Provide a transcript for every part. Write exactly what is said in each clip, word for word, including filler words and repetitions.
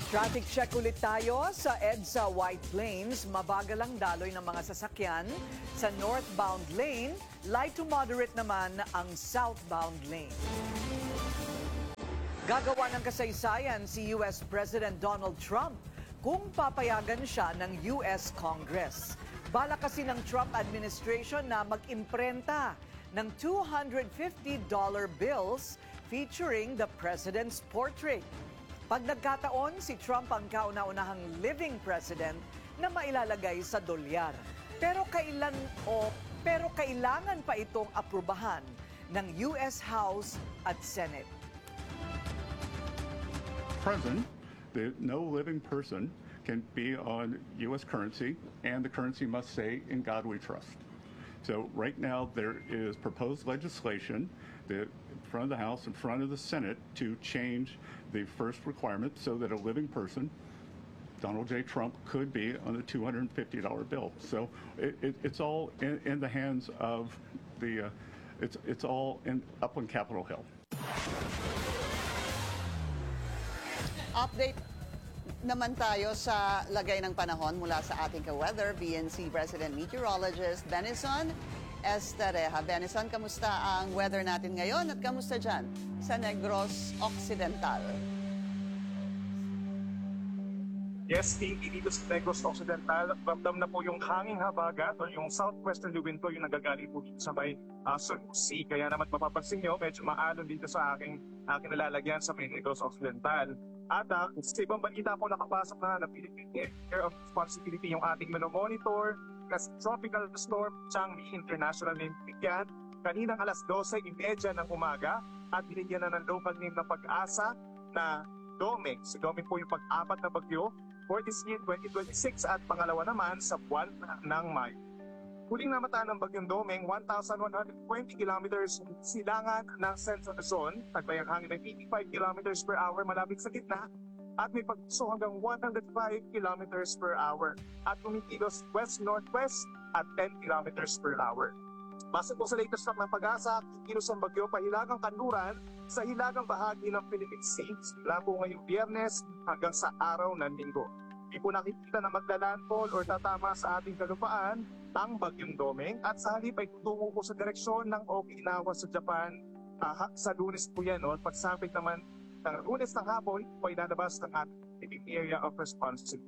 Traffic check ulit tayo sa EDSA White Plains. Mabagal ang daloy ng mga sasakyan. Sa northbound lane, light to moderate naman ang southbound lane. Gagawa ng kasaysayan si U S President Donald Trump kung papayagan siya ng U S Congress. Bala kasi ng Trump administration na mag-imprenta ng two hundred fifty dollar bills featuring the president's portrait. Pag nagkataon, si Trump ang kauna-unahang living president na mailalagay sa dolyar. Pero kailan o pero kailangan pa itong aprubahan ng U S House at Senate. President, the, no living person can be on U S currency, and the currency must say, "In God we trust." So right now there is proposed legislation that in front of the House, in front of the Senate, to change the first requirement so that a living person, Donald J. Trump, could be on a two hundred fifty dollar bill. So it, it, it's all in, in the hands of the, uh, it's, it's all in, up on Capitol Hill. Update naman tayo sa lagay ng panahon mula sa ating ka-weather, B N C Resident Meteorologist Benison Estareja. Benison, kamusta ang weather natin ngayon at kamusta dyan sa Negros Occidental? Yes, dito sa Negros Occidental, ramdam na po yung hanging habagat o yung southwesterly wind po yung nagagaling po sa may uh, Cebu Sea. Kaya naman mapapansin nyo, medyo maalon dito sa aking, aking nalalagyan sa may Negros Occidental. At uh, sa ibang balita po nakapasok na na Philippine Air of Responsibility yung ating monitor kasi tropical storm Changmi International name yan kaninang alas dose thirty ng umaga at binigyan na ng local name na Pag-asa na Doming. Si Doming po yung pag-apat na bagyo for this year twenty twenty-six at pangalawa naman sa buwan ng Mayo. Huling namataan ng bagyong Doming, one thousand one hundred twenty kilometers silangan ng Central Luzon, tagbayang hangin ng eighty-five kilometers per hour malapit sa gitna, at may pagpuso hanggang one hundred five kilometers per hour at kumikilos west-northwest at ten kilometers per hour. Base po sa latest track ng Pag-asa, kikilos ang bagyo pa hilagang kanluran sa hilagang bahagi ng Philippine States mula po ngayong Biyernes hanggang sa araw ng Linggo. Di po nakikita na maglalandfall or tatama sa ating kalupaan ang bagyong Doming at sa halip ay tutungo po sa direksyon ng Okinawa sa Japan uh, sa Lunes po yan. No? Pagsapit naman ng Lunes ng hapon po ay lalabas ng ating area of responsibility.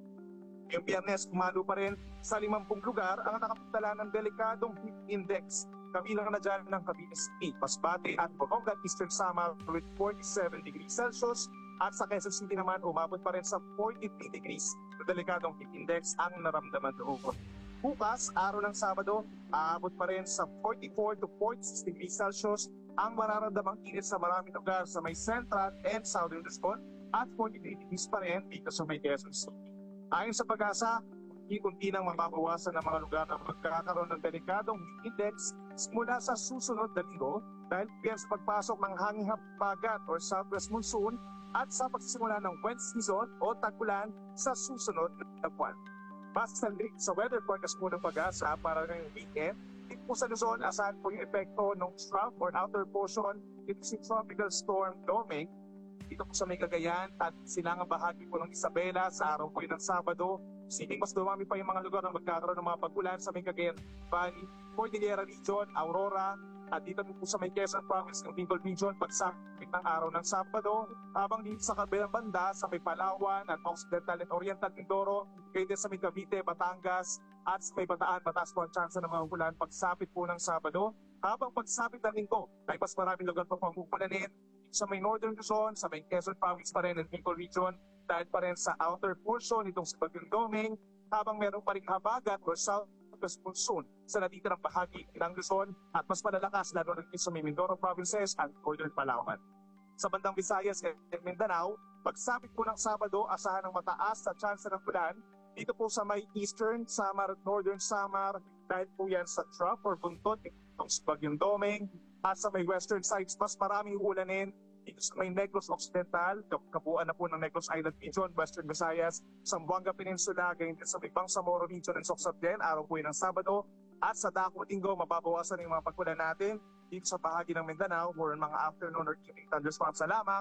Yung Biyernes, kumalo pa rin sa limampung lugar ang nakapagtala ng delikadong heat index. Kabilang na dyan ng Cavite City, Masbate at Boronga, Eastern Samar with forty-seven degrees Celsius at sa Quezon City naman umabot pa rin sa forty-three degrees na delikadong heat index ang naramdaman doon. Bukas, araw ng Sabado, aabot pa rin sa forty-four to forty-six degrees Celsius ang mararamdamang init sa maraming lugar sa may Central and Southern Luzon at forty-three degrees pa rin dito sa may Quezon City. Ayon sa Pag-asa, kunti nang mababawasan ng mga lugar na magkakaroon ng delikadong heat index simula sa susunod na linggo dahil yan sa pagpasok ng hanging habagat or southwest monsoon at sa pagsisimula ng wet season o tag-ulan sa susunod na buwan. Basta sa weather forecast po ng Pag-asa para ngayong weekend, dito po sa Luzon, asahan po yung epekto ng trough or outer portion ito si Tropical Storm Doming dito po sa may Cagayan at silangang bahagi po ng Isabela sa araw po yun ng Sabado. Siling mas dumami pa yung mga lugar na magkakaroon ng mga pag-ulan sa may Cagayan Valley, Cordillera Region, Aurora, at dito po sa may Quezon Province ng Bicol Region pagsapit ng araw ng Sabado, habang dito sa kabilang banda sa may Palawan at Occidental and Oriental Mindoro, kayo din sa may Cavite, Batangas at sa may Bataan, mataas po ang tsansa ng mga ulan pagsapit po ng Sabado, habang pagsapit ng Linggo ay mas maraming lugar pa pang upalanin sa may Northern Luzon, sa may Quezon Province pa rin at Bicol Region, dahil pa rin sa outer portion itong sa bagyong Doming, habang meron pa rin habagat or southwest monsoon sa natitirang bahagi ng Luzon at mas malalakas lalo rin sa may Mindoro Provinces at Northern Palawan. Sa bandang Visayas at Mindanao, pagsapit po ng Sabado, asahan ng mataas sa tsansa ng ulan dito po sa may Eastern Samar at Northern Samar dahil po yan sa trough or buntot itong sa bagyong Doming at sa may western sides mas maraming ulanin dito sa may Negros Occidental, kabuuan na po ng Negros Island Region, Western Visayas, Zamboanga Peninsula, ganyan din sa may Bangsamoro Region and Soxarden, araw po yun ng Sabado. At sa Daco Linggo, mababawasan yung mga pagkulan natin dito sa bahagi ng Mindanao, more on mga afternoon or evening thunderstorms na lamang.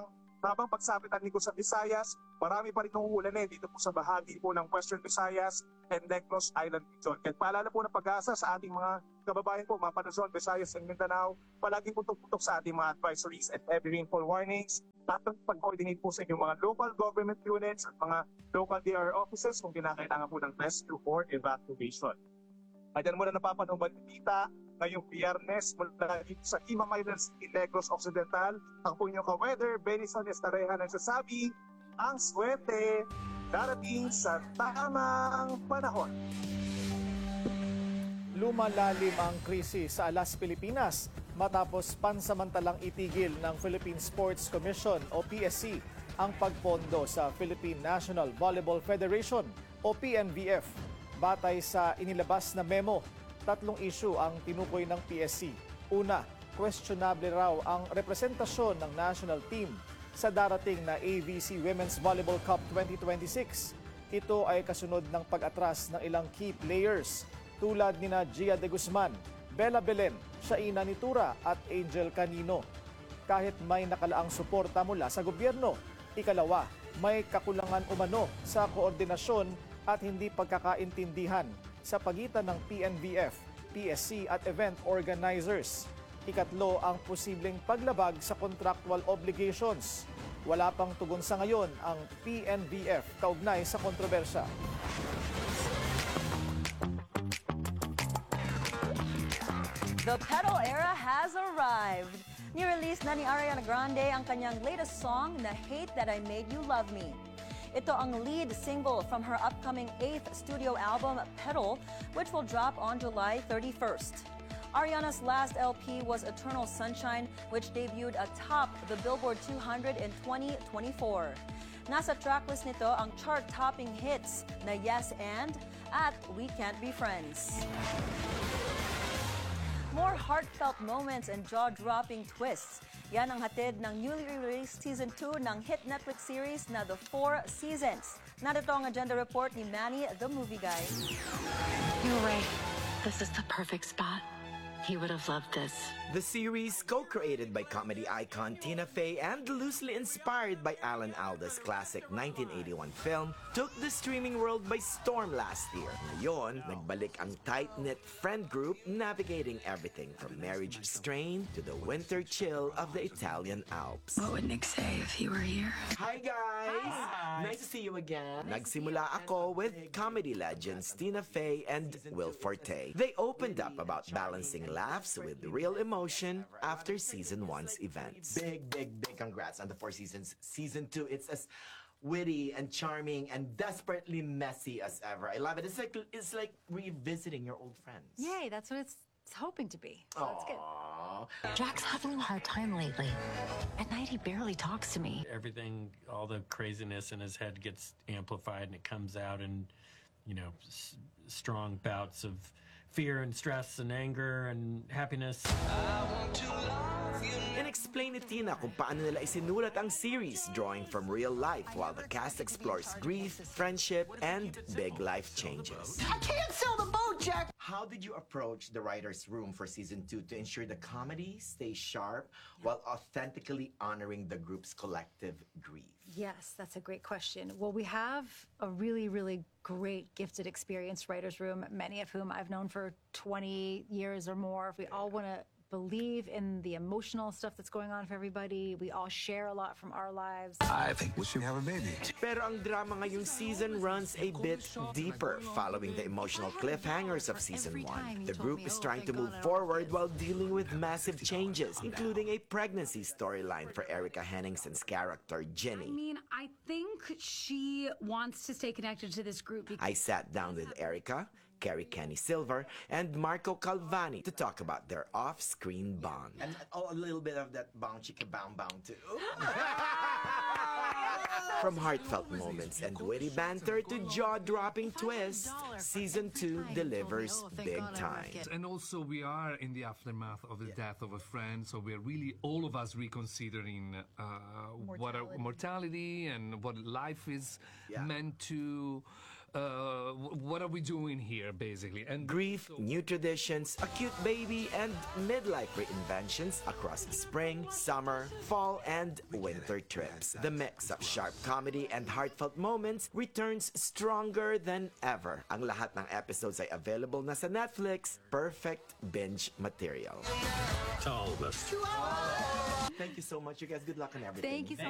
habang pagsapit ang linggo sa Visayas, marami pa rin uulanin dito po sa bahagi po ng Western Visayas and Negros Island region. At paalala po ng pag-asa sa ating mga kababayan po, mga Panazon, Visayas and Mindanao, palaging putok-putok sa ating mga advisories at heavy rainfall warnings. Tapos pag-coordinate po sa inyong mga local government units at mga local D R offices kung kinakailangan po ng rescue or evacuation. Ayan muna napapanood balita ngayong Biyernes mula dito sa Imam Island City, Negros Occidental. Ang po inyong ka-weather, Benison Estareja nagsasabi, ang swerte darating sa tamang panahon. Lumalalim ang krisis sa Alas, Pilipinas matapos pansamantalang itigil ng Philippine Sports Commission o P S C ang pagpondo sa Philippine National Volleyball Federation o P N V F. Batay sa inilabas na memo, tatlong issue ang tinukoy ng P S C. Una, questionable raw ang representasyon ng national team sa darating na A V C Women's Volleyball Cup twenty twenty-six. Ito ay kasunod ng pag-atras ng ilang key players tulad nina Gia de Guzman, Bella Belen, Shaina Nitura at Angel Canino. Kahit may nakalaang suporta mula sa gobyerno. Ikalawa, may kakulangan umano sa koordinasyon at hindi pagkakaintindihan sa pagitan ng P N V F, P S C at event organizers. Ikatlo, ang posibleng paglabag sa contractual obligations. Wala pang tugon sa ngayon ang P N V F kaugnay sa kontrobersya. The pedal era has arrived. Ni-release na ni Ariana Grande ang kanyang latest song na Hate That I Made You Love Me. Ito ang lead single from her upcoming eighth studio album, Pedal, which will drop on July thirty-first. Ariana's last L P was Eternal Sunshine, which debuted atop the Billboard two hundred in twenty twenty-four. Nasa tracklist nito ang chart-topping hits na Yes and at We Can't Be Friends. More heartfelt moments and jaw-dropping twists. Yan ang hatid ng newly released Season two ng hit Netflix series na The Four Seasons. Narito ang agenda report ni Manny, the movie guy. You're right. This is the perfect spot. He would have loved this. The series, co-created by comedy icon Tina Fey and loosely inspired by Alan Alda's classic nineteen eighty-one film, took the streaming world by storm last year. Ngayon, nagbalik ang tight-knit friend group navigating everything from marriage strain to the winter chill of the Italian Alps. What would Nick say if he were here? Hi guys! Hi. Nice to see you again. Nagsimula ako with comedy legends Tina Fey and Will Forte. They opened up about balancing laughs with real emotion after season one's events. Big, big, big congrats on the Four Seasons season two. It's as witty and charming and desperately messy as ever. I love it. It's like it's like revisiting your old friends. Yay, that's what it's, it's hoping to be. So that's good. Jack's having a hard time lately. At night, he barely talks to me. Everything, all the craziness in his head gets amplified and it comes out in, you know, s- strong bouts of fear and stress and anger and happiness. In-explain ni Tina kung paano nila isinulat ang series drawing from real life while the cast explores grief, friendship, and big life changes. I can't sell the boat, Jack! How did you approach the writer's room for season two to ensure the comedy stays sharp while authentically honoring the group's collective grief? Yes, that's a great question. Well, we have a really, really great, gifted, experienced writers' room, many of whom I've known for twenty years or more. We all want to believe in the emotional stuff that's going on for everybody. We all share a lot from our lives. I think we should have a baby. Pero ang drama ngayong season runs a bit deeper following the emotional cliffhangers of season one. The group is trying to move forward while dealing with massive changes, including a pregnancy storyline for Erica Henningsen's character, Ginny. I mean, I think she wants to stay connected to this group. Because I sat down with Erica, Carrie Kenny Silver, and Marco Calvani to talk about their off-screen bond. And oh, a little bit of that bound chicka bound bound too. From heartfelt moments and witty banter to jaw-dropping twists, season two delivers big time. And also, we are in the aftermath of the death of a friend, so we're really, all of us, reconsidering uh, what our mortality and what life is Yeah. meant to uh, w- what are we doing here, basically? And Grief, new traditions, a cute baby, and midlife reinventions across spring, summer, fall, and winter trips. The mix of sharp comedy and heartfelt moments returns stronger than ever. Ang lahat ng episodes ay available na sa Netflix. Perfect binge material. To all of us. Thank you so much, you guys. Good luck on everything. Thank you so